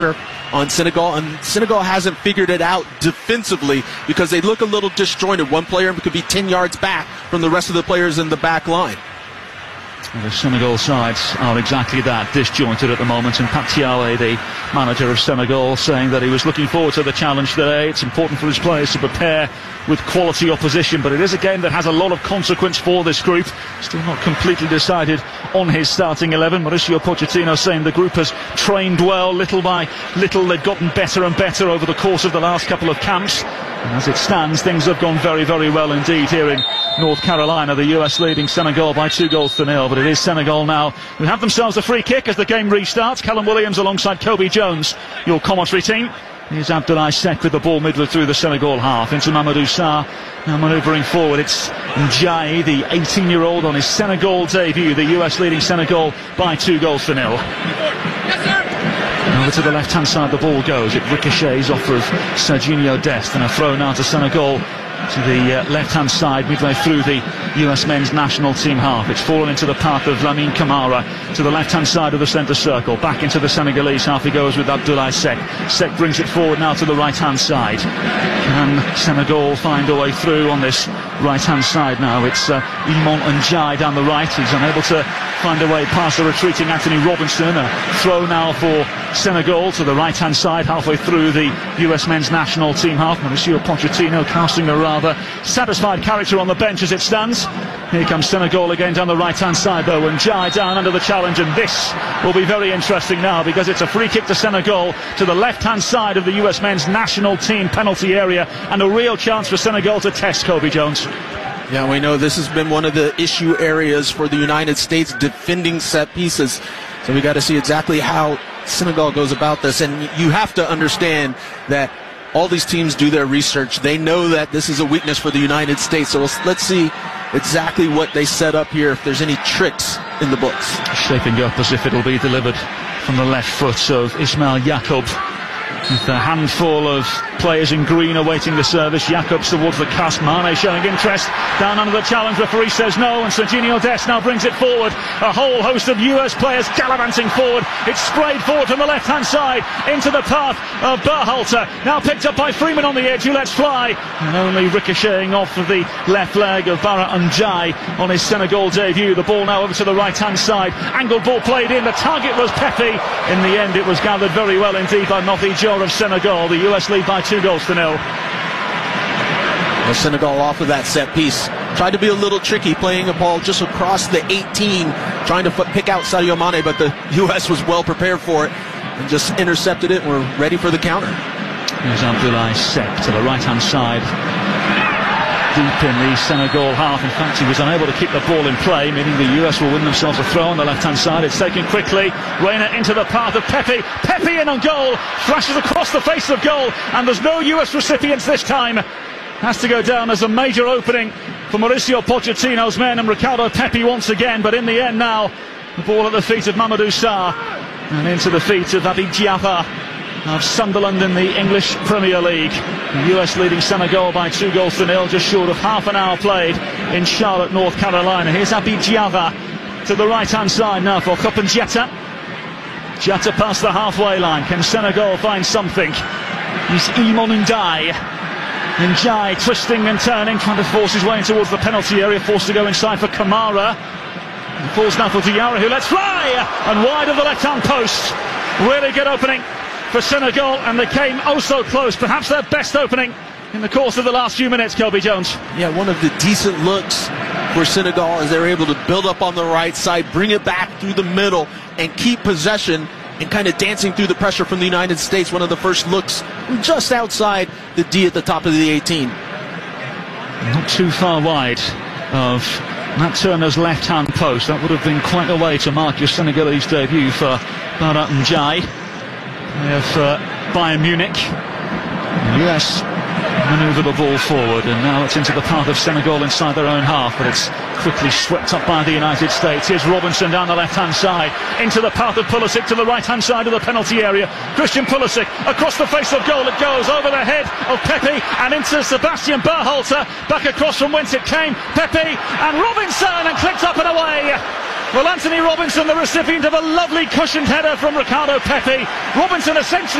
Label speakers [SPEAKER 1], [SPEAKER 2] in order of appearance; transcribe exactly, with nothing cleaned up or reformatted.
[SPEAKER 1] on Senegal, and Senegal hasn't figured it out defensively because they look a little disjointed. One player could be ten yards back from the rest of the players in the back line.
[SPEAKER 2] The Senegal sides are exactly that, disjointed at the moment, and Pape Thiaw, the manager of Senegal, saying that he was looking forward to the challenge today. It's important for his players to prepare with quality opposition, but it is a game that has a lot of consequence for this group. Still not completely decided on his starting eleven. Mauricio Pochettino saying the group has trained well, little by little they've gotten better and better over the course of the last couple of camps. And as it stands, things have gone very, very well indeed here in North Carolina. The U S leading Senegal by two goals to nil, but it is Senegal now who have themselves a free kick as the game restarts. Callum Williams alongside Kobe Jones, your commentary team. Here's Abdoulaye Seck with the ball midway through the Senegal half into Mamadou Sarr, now manoeuvring forward. It's Ndiaye, the eighteen-year-old, on his Senegal debut. The U S leading Senegal by two goals to nil. Over to the left-hand side the ball goes. It ricochets off of Serginho Dest, and a throw now to Senegal to the uh, left-hand side midway through the U S men's national team half. It's fallen into the path of Lamine Camara to the left-hand side of the centre circle. Back into the Senegalese half he goes with Abdoulaye Seck. Seck brings it forward now to the right-hand side. Can Senegal find a way through on this right-hand side now? It's uh, Imon Ndiaye down the right. He's unable to find a way past the retreating Anthony Robinson. A throw now for Senegal to the right-hand side halfway through the U S men's national team half. Mauricio Pochettino casting a rather satisfied character on the bench as it stands. Here comes Senegal again down the right-hand side though, and Ndiaye down under the challenge, and this will be very interesting now because it's a free kick to Senegal to the left-hand side of the U S men's national team penalty area, and a real chance for Senegal to test Kobe Jones.
[SPEAKER 1] Yeah, we know this has been one of the issue areas for the United States, defending set pieces. So we got to see exactly how Senegal goes about this, and you have to understand that all these teams do their research. They know that this is a weakness for the United States. So let's see exactly what they set up here, if there's any tricks in the books.
[SPEAKER 2] Shaping up as if it'll be delivered from the left foot of Ismail Yacoub, with a handful of players in green awaiting the service. Jacobs towards the cusp. Mane showing interest. Down under the challenge. Referee says no, and Serginho Dest now brings it forward. A whole host of U S players gallivanting forward. It's sprayed forward from the left-hand side into the path of Berhalter. Now picked up by Freeman on the edge, who lets fly, and only ricocheting off of the left leg of Bara Ndiaye on his Senegal debut. The ball now over to the right-hand side. Angled ball played in. The target was Pepe. In the end, it was gathered very well indeed by Mafi Dior of Senegal. The U S lead by two goals to nil.
[SPEAKER 1] Well, Senegal off of that set piece tried to be a little tricky, playing a ball just across the eighteen, trying to pick out Sadio Mane, but the U S was well prepared for it and just intercepted it, and we're ready for the counter.
[SPEAKER 2] Here's Abdoulaye Seck to the right-hand side, deep in the Senegal half. In fact, he was unable to keep the ball in play, meaning the U S will win themselves a throw on the left-hand side. It's taken quickly. Reina into the path of Pepe. Pepe in on goal. Flashes across the face of goal, and there's no U S recipients this time. Has to go down as a major opening for Mauricio Pochettino's men and Ricardo Pepi once again, but in the end now, the ball at the feet of Mamadou Sarr and into the feet of Habib Diarra of Sunderland in the English Premier League. The U S leading Senegal by two goals to nil, just short of half an hour played in Charlotte, North Carolina. Here's Habib Diarra to the right-hand side now for Kopan Diatta. Diatta past the halfway line. Can Senegal find something? He's Imon Ndiaye. Ndiaye twisting and turning, trying to force his way in towards the penalty area, forced to go inside for Camara. He falls now for Diarra, who lets fly, and wide of the left-hand post. Really good opening for Senegal, and they came oh so close, perhaps their best opening in the course of the last few minutes. Kobe Jones.
[SPEAKER 1] Yeah, one of the decent looks for Senegal as they're able to build up on the right side, bring it back through the middle, and keep possession, and kind of dancing through the pressure from the United States. One of the first looks just outside the D at the top of the eighteen.
[SPEAKER 2] Not too far wide of Matt Turner's left-hand post. That would have been quite a way to mark your Senegalese debut for Bara Ndiaye. They have uh, Bayern Munich. The U S manoeuvre the ball forward, and now it's into the path of Senegal inside their own half, but it's quickly swept up by the United States. Here's Robinson down the left-hand side, into the path of Pulisic to the right-hand side of the penalty area. Christian Pulisic across the face of goal. It goes over the head of Pepe and into Sebastian Berhalter, back across from whence it came. Pepe and Robinson, and clipped up and away. Well, Anthony Robinson, the recipient of a lovely cushioned header from Ricardo Pepi. Robinson essentially